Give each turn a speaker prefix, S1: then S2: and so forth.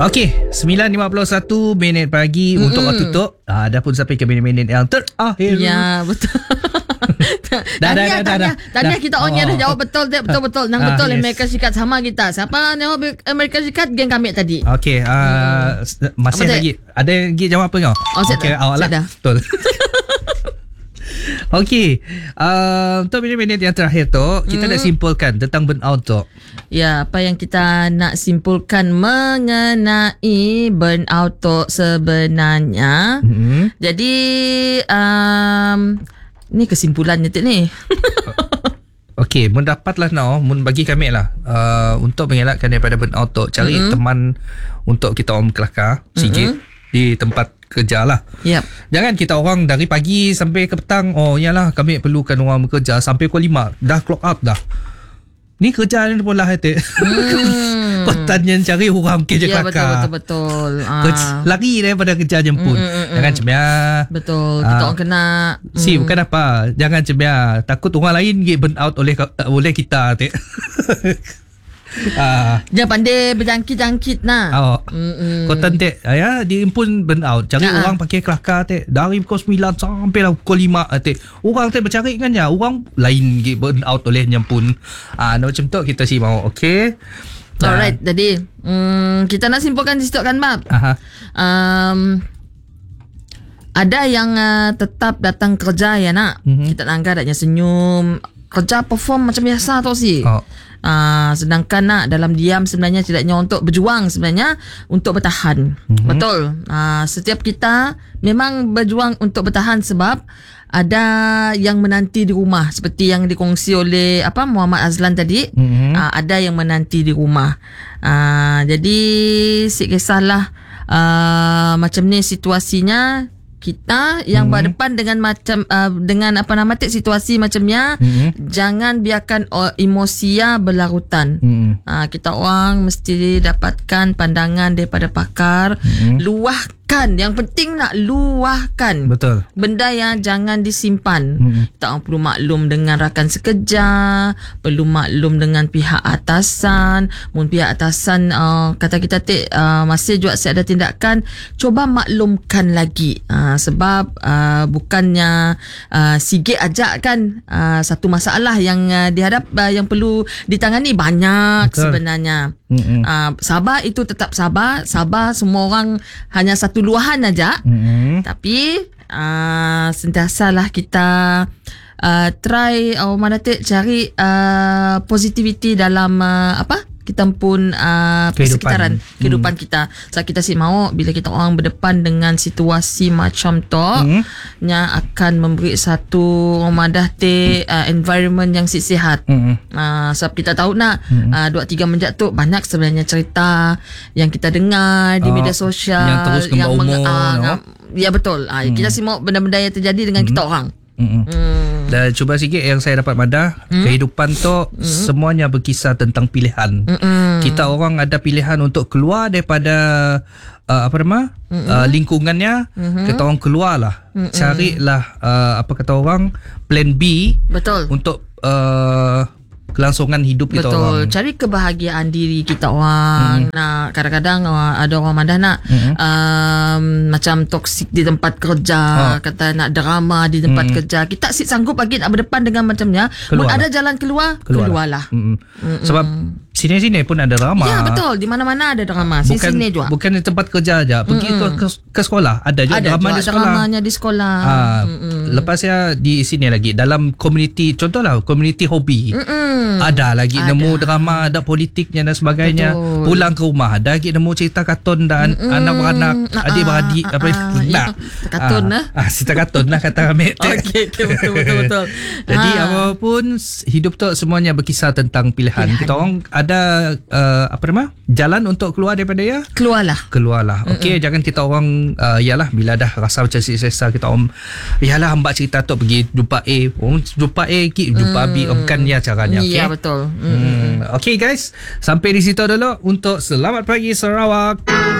S1: Okey, 9.51 minit pagi untuk waktu tutup. Dah pun sampai ke minit-minit yang terakhir.
S2: Ya, betul. Tadi kita orang dah jawab betul. Nang betul yes. Amerika Syarikat sama kita. Siapa jawab Amerika Syarikat? Geng kami tadi.
S1: Okey, masih lagi. Ada lagi jawab apa kau? Okey, awak lah. Betul. Okey, untuk minit-minit yang terakhir tu kita nak simpulkan tentang burnout tu.
S2: Ya, apa yang kita nak simpulkan mengenai burnout tu sebenarnya. Jadi ni kesimpulannya tu ni.
S1: Okey, mendapatlah bagi kami lah untuk mengelakkan daripada burnout tu, cari teman untuk kita orang kelakar sikit di tempat kerja lah.
S2: Yep.
S1: Jangan kita orang dari pagi sampai ke petang, yalah kami perlukan orang bekerja sampai pukul 5 dah clock out dah. Ni kerja ni pun lah hati. Petanya cari orang kerja kelakar.
S2: Betul.
S1: Lari daripada kerja jemput. Jangan cemia.
S2: Betul. Kita orang kena.
S1: Bukan apa. Jangan cemia. Takut orang lain get burn out oleh kita.
S2: Jangan pandai berjangkit-jangkit nah.
S1: Kota tek dia pun burn out. Cari orang pakai kelakar tek dari pukul 9 sampai lah pukul 5 tek. Orang tek bercari kan ya. Orang lain get burn out olehnya pun. Macam tu kita sih mau. Okey.
S2: Alright, jadi kita nak simpulkan di situ kan Bab. Ada yang tetap datang kerja ya nak. Kita langgar adanya senyum, kerja perform macam biasa tu sih. Sedangkan nak dalam diam sebenarnya tidaknya untuk berjuang, sebenarnya untuk bertahan. Betul. Setiap kita memang berjuang untuk bertahan sebab ada yang menanti di rumah seperti yang dikongsi oleh Muhammad Azlan tadi. Ada yang menanti di rumah. Jadi si kisahlah macam ni situasinya. Kita yang berdepan dengan macam dengan situasi macamnya, jangan biarkan emosia berlarutan. Kita orang mesti dapatkan pandangan daripada pakar, luahkan, yang penting nak luahkan.
S1: Betul.
S2: Benda yang jangan disimpan. Kita orang perlu maklum dengan rakan sekerja, perlu maklum dengan pihak atasan. Mun pihak atasan kata kita masih juga ada tindakan, coba maklumkan lagi. Sebab bukannya sikit aja kan, satu masalah yang dihadap yang perlu ditangani banyak. Betul. Sebenarnya sabar itu tetap sabar semua orang hanya satu luahan aja. Tapi sentiasalah kita try cari positivity dalam kita pun persekitaran kehidupan kita. So kita sih mau bila kita orang berdepan dengan situasi macam tu nya akan memberi satu environment yang sihat. Sebab kita tahu nak 2-3 menjak tu banyak sebenarnya cerita yang kita dengar di media sosial
S1: yang terus
S2: ya betul. Kita sih mau benda-benda yang terjadi dengan kita orang.
S1: Dan cuba sikit yang saya dapat madah, kehidupan tu semuanya berkisar tentang pilihan. Kita orang ada pilihan untuk keluar daripada lingkungannya. Kita orang keluarlah, carilah kata orang plan B. Betul. Untuk kelangsungan hidup kita orang.
S2: Betul. Cari kebahagiaan diri kita orang. Nah, kadang-kadang ada orang mandah nak macam toksik di tempat kerja, kata nak drama di tempat kerja. Kita sanggup lagi nak berdepan dengan macamnya. Mun ada jalan keluarlah.
S1: Sebab sini-sini pun ada drama.
S2: Ya, betul. Di mana-mana ada drama. Sini juga.
S1: Bukan di tempat kerja aja. Pergi ke sekolah ada juga drama di sekolah.
S2: Dramanya di sekolah.
S1: Lepasnya di sini lagi dalam komuniti, contohlah komuniti hobi. Ada lagi nemu drama, ada politiknya dan sebagainya. Betul. Pulang ke rumah ada lagi nemu cerita kartun dan anak-anak, adik-beradik cerita kartun lah kata kami.
S2: Okey, betul.
S1: Jadi apapun hidup tu semuanya berkisar tentang pilihan. Kita orang ada jalan untuk keluar daripada keluarlah. Okey, jangan kita orang yalah bila dah rasa macam sesa kita orang yalah hamba cerita tu pergi jumpa A, jumpa A jumpa B, bukan ya caranya. Okay?
S2: Ya, betul.
S1: Okay guys, sampai di situ dulu untuk Selamat Pagi Sarawak.